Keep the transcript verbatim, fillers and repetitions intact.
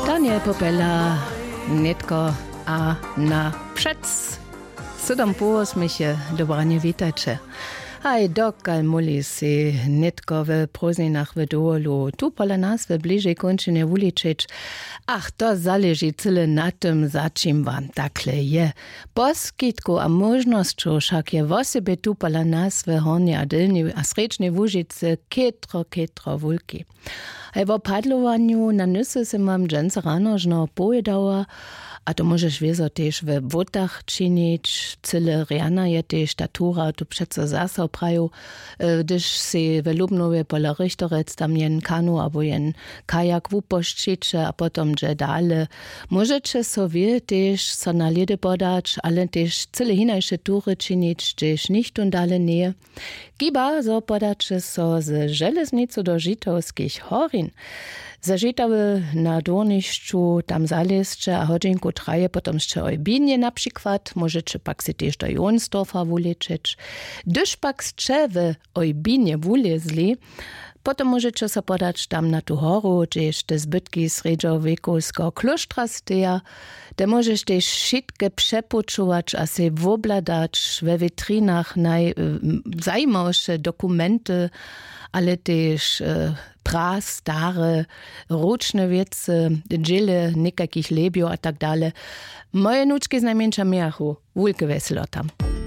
Daniel Popella, netko a na przec. Sudom poosmiche, dobranie witajcie. Haj, dokal muli si netko w próżninach w dolu. Tu pola nas w bliżej kończynie uliczyć. Ach, to zależy tyle na tym, za czym wam takle je. Poskitku a możnością wszak je w osobie tu pola nas w hornie a dylnie a srečnej Łużycy kietro, kietro wulki. Hej, w opadlowaniu na nysy se mam dżęce rano żno pojedała, a to możesz wieso też w wotach czynić, cyle riana je też tatura, tu przeco zasa praju, gdyż si w Lubnowie pola Richtorec tam jen kanu albo jen kajak wuposzczycze, a potom dże dale. Możecie sobie też so na liedy podać, ale też cyle hinajsze tury czynić, też nicht und dale nie. Giba so podacie so z żeleznicu do Żitowskich horin. Zažitały na dwornišću, tam zalezče, a hodźinku traje, potom jeszcze Ojbinie na przykład, możecie pak si też do Jonsdorfa wuleczyć. Gdyż pak sče w Ojbinie wulezli, potom możecie so podać tam na tu horu, gdzieś te zbytki sredniowiekowskiego klosztra steja, te możesz też wszystkie przepuczować, a se wobladać we witrinach najzajmowsze dokumenty, ale też e, pras, stare, ruczne wiece, dżile, nekakich lebio a tak dalej. Moje nuczki z najmniejsza miachu, wulke weselo tam.